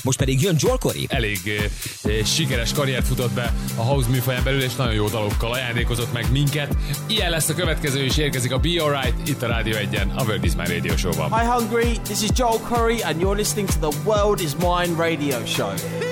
Most pedig jön Joel Corey. Elég sikeres karriert futott be a house műfaján belül, és nagyon jó dalokkal ajándékozott meg minket. Ilyen lesz a következő, és érkezik a Be Alright itt a Rádió 1-en, a World Is Mine Radio Show-ban. Hi Hungary, this is Joel Corey and you're listening to the World Is Mine Radio Show.